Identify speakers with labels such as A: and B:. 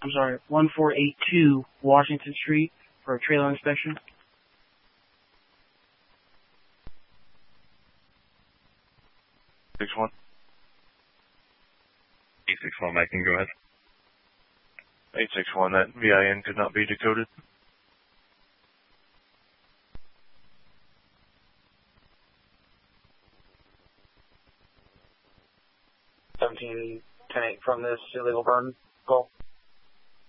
A: I'm sorry, 1482 Washington Street for a trailer inspection.
B: 61.
C: 861, Mike, can you go ahead?
B: 861, that VIN could not be decoded.
D: Ten eight from this illegal burn goal.